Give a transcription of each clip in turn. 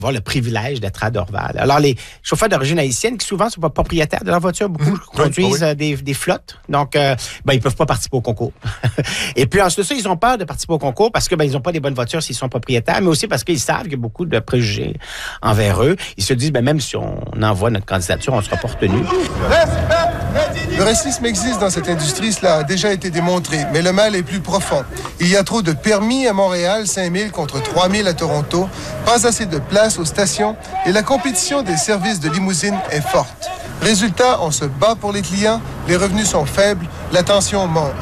avoir le privilège d'être à Dorval. Alors, les chauffeurs d'origine haïtienne, qui souvent ne sont pas propriétaires de leur voiture, beaucoup conduisent des flottes. Donc, ils peuvent pas participer au concours. Et puis, ensuite de ça, ils ont peur de participer au concours parce que ils n'ont pas des bonnes voitures s'ils sont propriétaires, mais aussi parce qu'ils savent qu'il y a beaucoup de préjugés envers eux. Ils se disent, même si on envoie notre candidature, on ne sera pas retenu. Le racisme existe dans cette industrie, cela a déjà été démontré, mais le mal est plus profond. Il y a trop de permis à Montréal, 5 000 contre 3 000 à Toronto, pas assez de place aux stations et la compétition des services de limousine est forte. Résultat, on se bat pour les clients, les revenus sont faibles, la tension monte.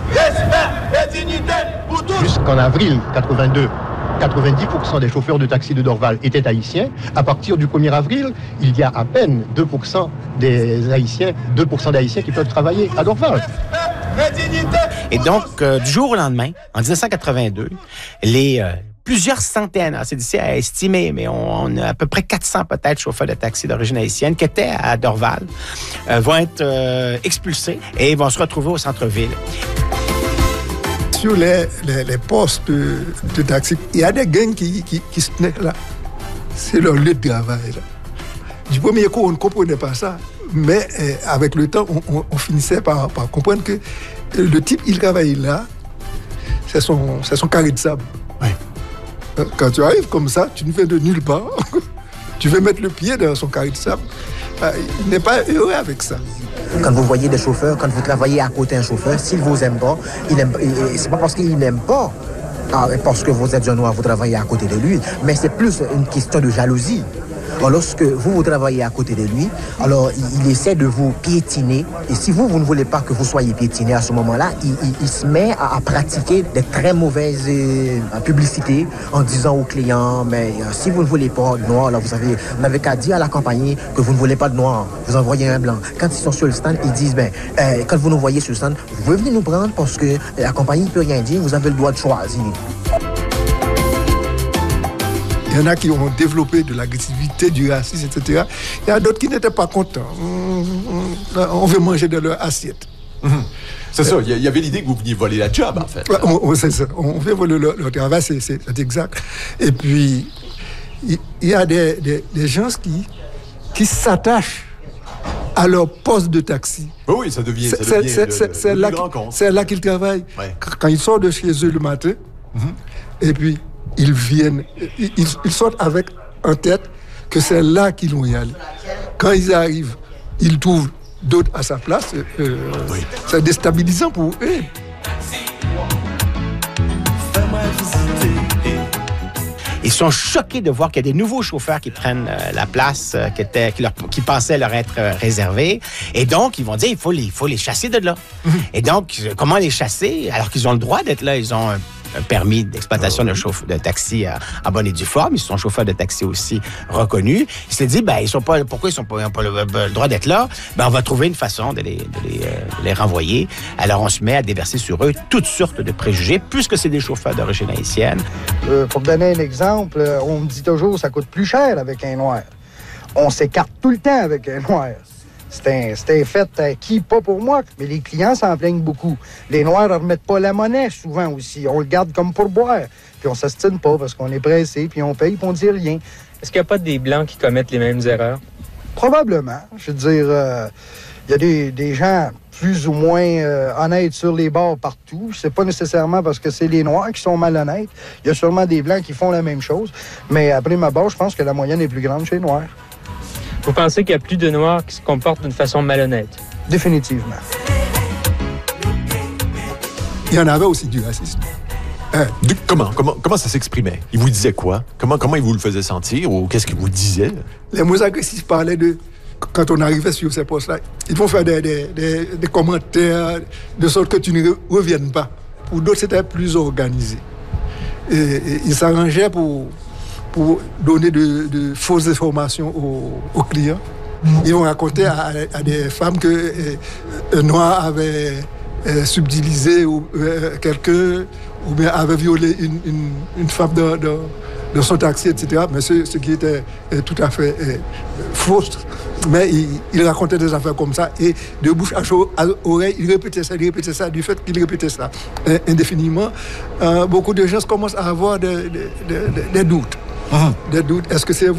Jusqu'en avril 82, 90% des chauffeurs de taxi de Dorval étaient haïtiens. À partir du 1er avril, il y a à peine 2% d'Haïtiens qui peuvent travailler à Dorval. Et donc, du jour au lendemain, en 1982, plusieurs centaines, c'est difficile à estimer, mais on a à peu près 400 peut-être chauffeurs de taxi d'origine haïtienne qui étaient à Dorval, vont être expulsés et vont se retrouver au centre-ville. Sur les postes de taxi, il y a des gangs qui se tenaient là. C'est leur lieu de travail. Là. Du premier coup, on ne comprenait pas ça. Mais avec le temps, on finissait par comprendre que le type, il travaille là, c'est son carré de sable. Oui. Quand tu arrives comme ça, tu ne viens de nulle part. Tu veux mettre le pied dans son carré de sable. Il n'est pas heureux avec ça. Quand vous voyez des chauffeurs, quand vous travaillez à côté d'un chauffeur, s'il vous aime pas, c'est pas parce qu'il n'aime pas, parce que vous êtes un noir, vous travaillez à côté de lui, mais c'est plus une question de jalousie. Alors, lorsque vous travaillez à côté de lui, alors il essaie de vous piétiner. Et si vous ne voulez pas que vous soyez piétiné à ce moment-là, il se met à pratiquer des très mauvaises publicités en disant aux clients, mais si vous ne voulez pas de noir, alors vous n'avez qu'à dire à la compagnie que vous ne voulez pas de noir. Vous envoyez un blanc. Quand ils sont sur le stand, ils disent, quand vous nous voyez sur le stand, vous venez nous prendre parce que la compagnie ne peut rien dire, vous avez le droit de choisir. Il y en a qui ont développé de l'agressivité, du racisme, etc. Il y a d'autres qui n'étaient pas contents. On veut manger de leur assiette. C'est ça, il y avait l'idée que vous veniez voler la job, en fait. C'est ça, on veut voler leur travail, c'est exact. Et puis, il y a des gens qui s'attachent à leur poste de taxi. Oui, ça devient c'est là qu'ils travaillent. Ouais. Quand ils sortent de chez eux le matin, et puis ils viennent, ils sortent avec en tête que c'est là qu'ils vont y aller. Quand ils arrivent, ils trouvent d'autres à sa place. C'est déstabilisant pour eux. Ils sont choqués de voir qu'il y a des nouveaux chauffeurs qui prennent la place qui pensaient leur être réservée. Et donc, ils vont dire, il faut les chasser de là. Et donc, comment les chasser alors qu'ils ont le droit d'être là? Ils ont un permis d'exploitation de taxi à bonne et due forme. Ils sont chauffeurs de taxi aussi reconnus. Ils se disent, pourquoi ils n'ont pas le droit d'être là? On va trouver une façon de les renvoyer. Alors, on se met à déverser sur eux toutes sortes de préjugés, puisque c'est des chauffeurs d'origine haïtienne. Pour te donner un exemple, on me dit toujours que ça coûte plus cher avec un noir. On s'écarte tout le temps avec un noir. C'est un fait acquis, pas pour moi, mais les clients s'en plaignent beaucoup. Les Noirs ne remettent pas la monnaie souvent aussi. On le garde comme pour boire. Puis on s'astine pas parce qu'on est pressé, puis on paye, puis on dit rien. Est-ce qu'il n'y a pas des Blancs qui commettent les mêmes erreurs? Probablement. Je veux dire, il y a des gens plus ou moins honnêtes sur les bords partout. C'est pas nécessairement parce que c'est les Noirs qui sont malhonnêtes. Il y a sûrement des Blancs qui font la même chose. Mais après ma barre, je pense que la moyenne est plus grande chez les Noirs. Vous pensez qu'il y a plus de Noirs qui se comportent d'une façon malhonnête? Définitivement. Il y en avait aussi du racisme. Comment ça s'exprimait? Il vous disait quoi? Comment il vous le faisait sentir? Ou qu'est-ce qu'il vous disait? Les mots agressifs parlaient de... Quand on arrivait sur ces postes-là, ils vont faire des commentaires de sorte que tu ne reviennes pas. Pour d'autres, c'était plus organisé. Et ils s'arrangeaient pour donner de fausses informations aux clients. Ils vont raconter à des femmes qu'un noir avait subtilisé quelqu'un ou bien avait violé une femme dans son taxi, etc. Mais ce qui était tout à fait faux. Mais il racontait des affaires comme ça et de bouche à oreille, il répétait ça. Du fait qu'il répétait ça indéfiniment, beaucoup de gens commencent à avoir des doutes. des doutes. Est-ce que c'est